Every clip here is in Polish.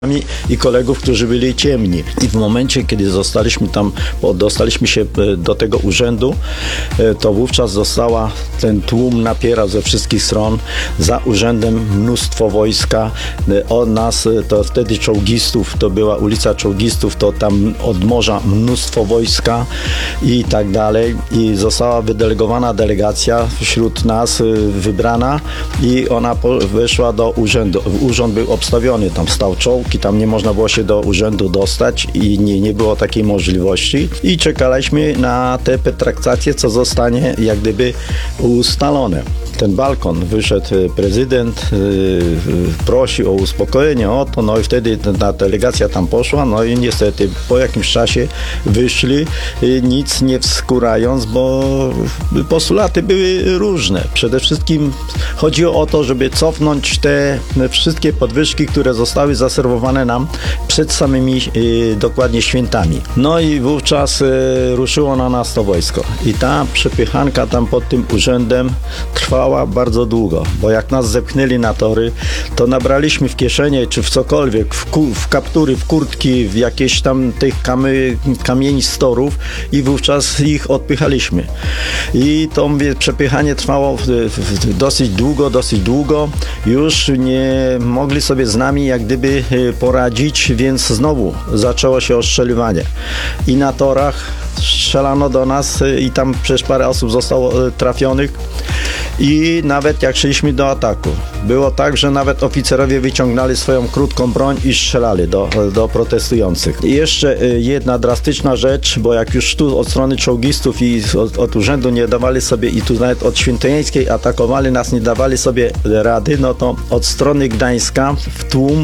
i kolegów, którzy byli ciemni. I w momencie, kiedy dostaliśmy się do tego urzędu, to wówczas ten tłum napierał ze wszystkich stron. Za urzędem mnóstwo wojska. Od nas, to wtedy czołgistów, to była ulica Czołgistów, to tam od morza mnóstwo wojska i tak dalej. I została wydelegowana delegacja wśród nas, wybrana, i ona weszła do urzędu. Urząd był obstawiony, tam stał czołg i tam nie można było się do urzędu dostać i nie było takiej możliwości. I czekaliśmy na te pertraktacje, co zostanie jak gdyby ustalone. Ten balkon, wyszedł prezydent, prosił o uspokojenie, no i wtedy ta delegacja tam poszła, no i niestety po jakimś czasie wyszli, nic nie wskurając, bo postulaty były różne. Przede wszystkim chodziło o to, żeby cofnąć te wszystkie podwyżki, które zostały zaserwowane nam przed samymi dokładnie świętami. No i wówczas ruszyło na nas to wojsko. I ta przepychanka tam pod tym urzędem trwała bardzo długo, bo jak nas zepchnęli na tory, to nabraliśmy w kieszenie, czy w cokolwiek, w kaptury, w kurtki, w jakieś tam tych kamieni z torów i wówczas ich odpychaliśmy. I to przepychanie trwało dosyć długo. Już nie mogli sobie z nami jak gdyby poradzić, więc znowu zaczęło się ostrzeliwanie. I na torach strzelano do nas i tam przecież parę osób zostało trafionych. I nawet jak szliśmy do ataku, było tak, że nawet oficerowie wyciągnęli swoją krótką broń i strzelali do protestujących. I jeszcze jedna drastyczna rzecz, bo jak już tu od strony czołgistów i od urzędu nie dawali sobie, i tu nawet od Świętojańskiej atakowali nas, nie dawali sobie rady, no to od strony Gdańska w tłum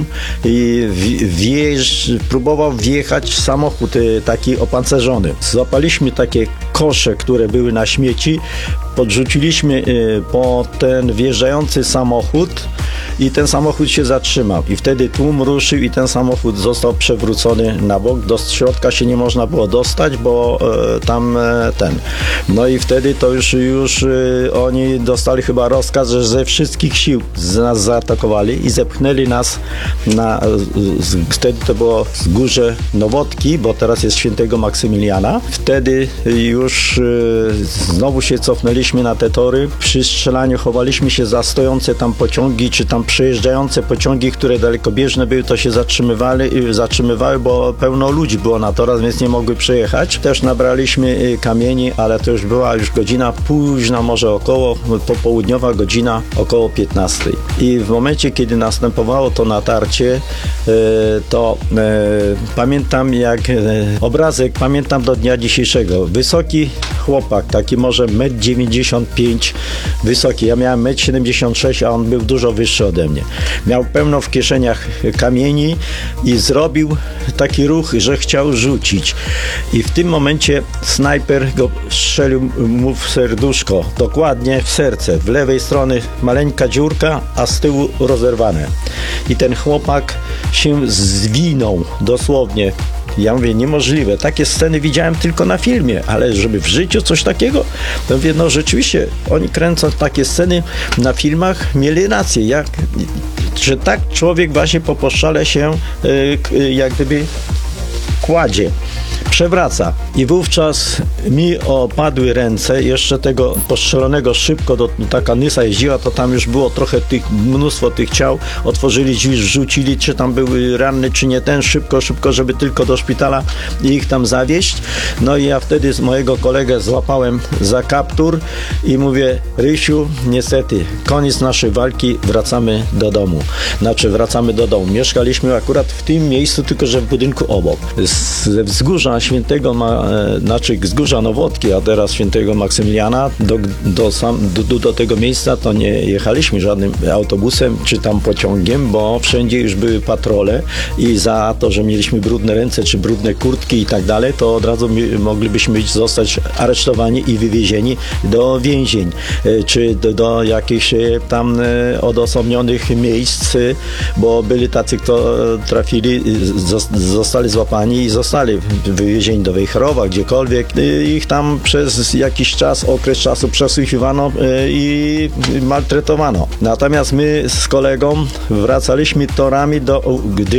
próbował wjechać samochód taki opancerzony. Złapaliśmy takie kosze, które były na śmieci, podrzuciliśmy po ten wjeżdżający samochód i ten samochód się zatrzymał. I wtedy tłum ruszył i ten samochód został przewrócony na bok. Do środka się nie można było dostać, bo No i wtedy to już oni dostali chyba rozkaz, że ze wszystkich sił nas zaatakowali i zepchnęli nas wtedy to było wzgórze Nowotki, bo teraz jest Świętego Maksymiliana. Wtedy już znowu się cofnęliśmy na te tory. Przy strzelaniu chowaliśmy się za stojące tam pociągi, czy tam przejeżdżające pociągi, które dalekobieżne były, to się zatrzymywały, bo pełno ludzi było na torach, więc nie mogły przejechać. Też nabraliśmy kamieni, ale to już była godzina późna, może popołudniowa godzina, około 15. I w momencie, kiedy następowało to natarcie, to pamiętam obrazek, pamiętam do dnia dzisiejszego. Wysoki chłopak, taki może 1,95 m wysoki. Ja miałem 1,76 m, a on był dużo wyższy ode mnie. Miał pełno w kieszeniach kamieni i zrobił taki ruch, że chciał rzucić. I w tym momencie snajper go strzelił mu w serduszko, dokładnie w serce. W lewej strony maleńka dziurka, a z tyłu rozerwane. I ten chłopak się zwinął dosłownie. Ja mówię, niemożliwe. Takie sceny widziałem tylko na filmie, ale żeby w życiu coś takiego? To mówię, no rzeczywiście, oni kręcąc takie sceny na filmach, mieli rację. Że tak człowiek właśnie po poszczale się jak gdyby kładzie, przewraca. I wówczas mi opadły ręce, jeszcze tego postrzelonego szybko, taka Nysa jeździła, to tam już było trochę mnóstwo tych ciał, otworzyli drzwi, rzucili, czy tam były ranny, czy nie, szybko, żeby tylko do szpitala i ich tam zawieźć. No i ja wtedy z mojego kolegę złapałem za kaptur i mówię, Rysiu, niestety, koniec naszej walki, wracamy do domu. Mieszkaliśmy akurat w tym miejscu, tylko że w budynku obok. Ze wzgórza wzgórza Nowotki, a teraz Świętego Maksymiliana, do tego miejsca to nie jechaliśmy żadnym autobusem czy tam pociągiem, bo wszędzie już były patrole i za to, że mieliśmy brudne ręce czy brudne kurtki i tak dalej, to od razu moglibyśmy zostać aresztowani i wywiezieni do więzień, czy do jakichś tam odosobnionych miejsc, bo byli tacy, kto trafili, zostali złapani i zostali wywiezieni do Wejherowa, gdziekolwiek. Ich tam przez jakiś okres czasu przesłuchiwano i maltretowano. Natomiast my z kolegą wracaliśmy torami